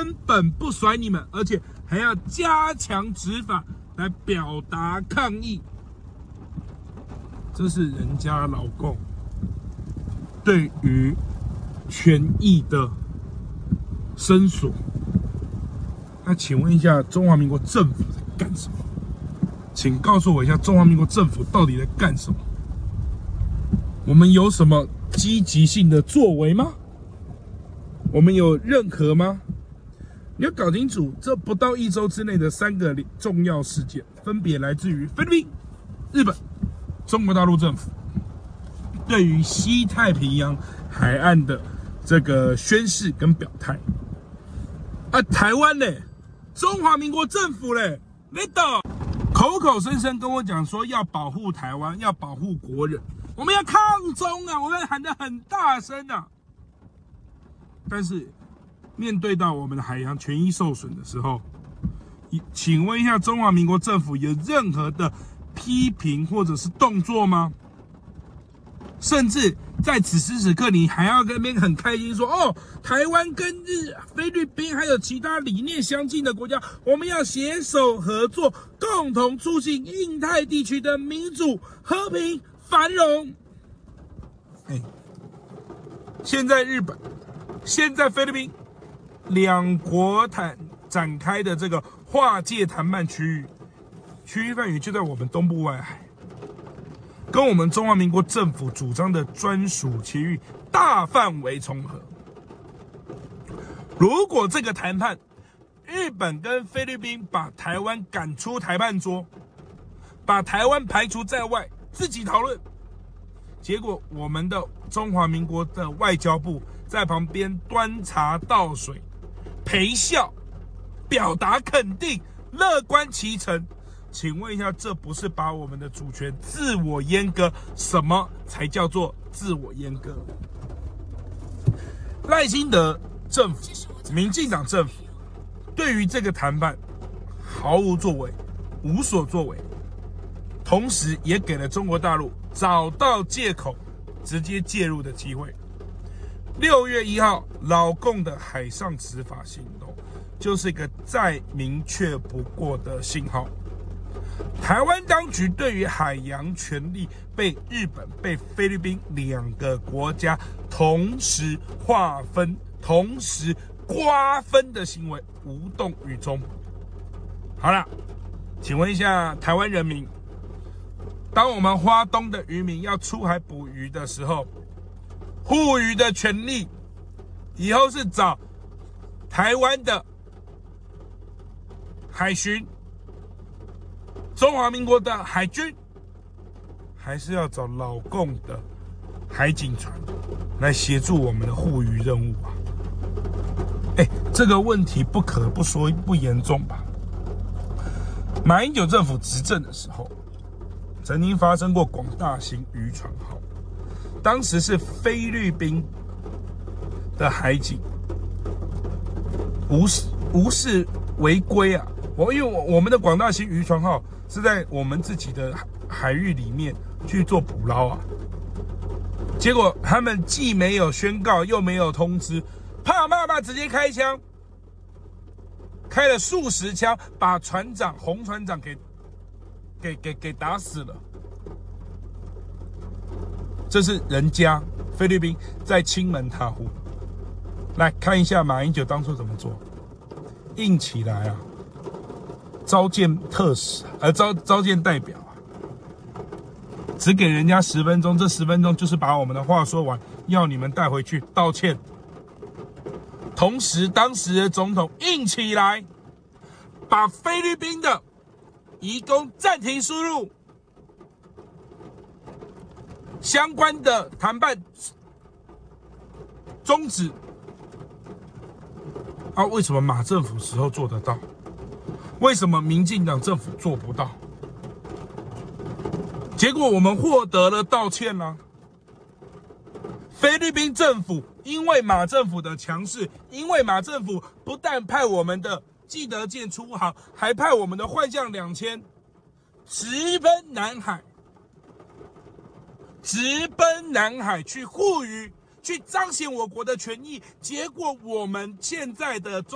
根本不甩你们，而且还要加强执法来表达抗议。这是人家老共对于权益的伸索。那请问一下，中华民国政府在干什么？请告诉我一下，中华民国政府到底在干什么？我们有什么积极性的作为吗？我们有任何吗？你要搞清楚，这不到1周之内的3个重要事件，分别来自于菲律宾、日本、中国大陆政府对于西太平洋海岸的这个宣示跟表态。台湾呢？中华民国政府嘞，你懂？口口声声跟我讲说要保护台湾，要保护国人，我们要抗中啊，我们喊得很大声啊。但是面对到我们的海洋权益受损的时候，请问一下，中华民国政府有任何的批评或者是动作吗？甚至在此时此刻，你还要跟那边很开心说，哦，台湾跟菲律宾还有其他理念相近的国家，我们要携手合作，共同促进印太地区的民主、和平、繁荣。现在日本，现在菲律宾，两国展开的这个划界谈判区域范围就在我们东部外海。跟我们中华民国政府主张的专属区域大范围重合。如果这个谈判，日本跟菲律宾把台湾赶出谈判桌，把台湾排除在外，自己讨论，结果我们的中华民国的外交部在旁边端茶倒水，陪笑，表达肯定，乐观其成。请问一下，这不是把我们的主权自我阉割？什么才叫做自我阉割？赖清德政府、民进党政府对于这个谈判毫无作为，无所作为，同时也给了中国大陆找到借口直接介入的机会。6月1号，老共的海上执法行动就是一个再明确不过的信号。台湾当局对于海洋权利被日本、被菲律宾2个国家同时划分、同时瓜分的行为无动于衷。好了，请问一下台湾人民，当我们花东的渔民要出海捕鱼的时候，护渔的权利以后是找台湾的海巡、中华民国的海军，还是要找老共的海警船来协助我们的护渔任务啊？这个问题不可不说不严重吧？马英九政府执政的时候，曾经发生过广大型渔船号，当时是菲律宾的海警无视违规啊！因为我们的广大型渔船号是在我们自己的海域里面去做捕捞啊，结果他们既没有宣告，又没有通知，啪直接开枪，开了数十枪，把洪船长给打死了。这是人家菲律宾在亲门踏户。来看一下马英九当初怎么做，硬起来啊！召见特使，召见代表啊，只给人家10分钟，这10分钟就是把我们的话说完，要你们带回去道歉。同时，当时的总统硬起来，把菲律宾的移工暂停输入，相关的谈判终止。为什么马政府时候做得到？为什么民进党政府做不到？结果我们获得了道歉啦。菲律宾政府因为马政府的强势，因为马政府不但派我们的济德舰出航，还派我们的幻象2000直奔南海去护渔，去彰显我国的权益。结果我们现在的